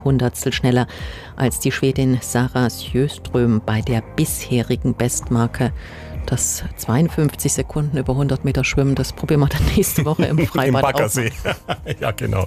Hundertstel schneller als die Schwedin Sara Sjöström bei der bisherigen Bestmarke. Das 52 Sekunden über 100 Meter Schwimmen, das probieren wir dann nächste Woche im Freibad. Im Baggersee. Ja, genau.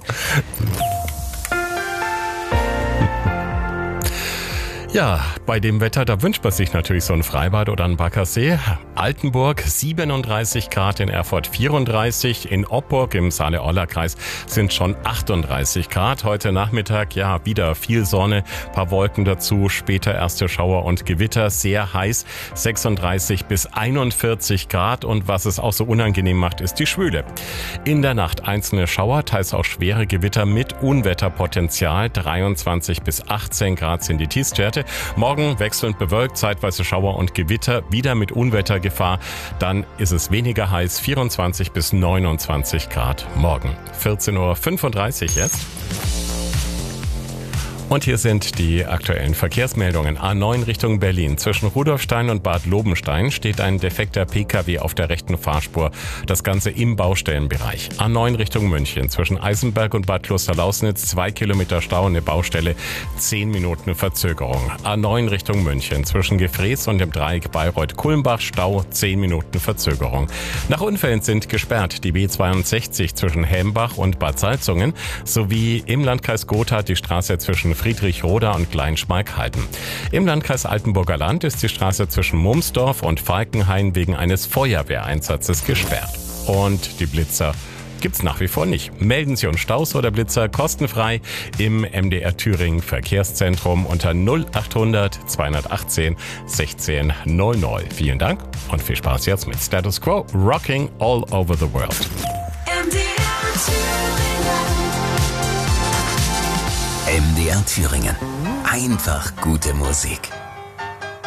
Ja, bei dem Wetter, da wünscht man sich natürlich so ein Freibad oder ein Baggersee. Altenburg 37 Grad, in Erfurt 34, in Oppurg im Saale-Orla-Kreis sind schon 38 Grad. Heute Nachmittag, ja, wieder viel Sonne, paar Wolken dazu, später erste Schauer und Gewitter, sehr heiß, 36 bis 41 Grad und was es auch so unangenehm macht, ist die Schwüle. In der Nacht einzelne Schauer, teils auch schwere Gewitter mit Unwetterpotenzial, 23 bis 18 Grad sind die Tiefstwerte. Morgen wechselnd bewölkt, zeitweise Schauer und Gewitter, wieder mit Unwettergefahr. Dann ist es weniger heiß, 24 bis 29 Grad morgen. 14:35 Uhr jetzt. Und hier sind die aktuellen Verkehrsmeldungen. A9 Richtung Berlin. Zwischen Rudolfstein und Bad Lobenstein steht ein defekter Pkw auf der rechten Fahrspur. Das Ganze im Baustellenbereich. A9 Richtung München. Zwischen Eisenberg und Bad Klosterlausnitz 2 Kilometer Stau, eine Baustelle, 10 Minuten Verzögerung. A9 Richtung München. Zwischen Gefrees und dem Dreieck Bayreuth-Kulmbach Stau, 10 Minuten Verzögerung. Nach Unfällen sind gesperrt die B62 zwischen Hembach und Bad Salzungen sowie im Landkreis Gotha die Straße zwischen Friedrichroda und Kleinschmalkalden. Im Landkreis Altenburger Land ist die Straße zwischen Mumsdorf und Falkenhain wegen eines Feuerwehreinsatzes gesperrt. Und die Blitzer gibt's nach wie vor nicht. Melden Sie uns Staus oder Blitzer kostenfrei im MDR Thüringen Verkehrszentrum unter 0800 218 16 00. Vielen Dank und viel Spaß jetzt mit Status Quo, Rocking All Over the World. MDR Thüringen. Einfach gute Musik.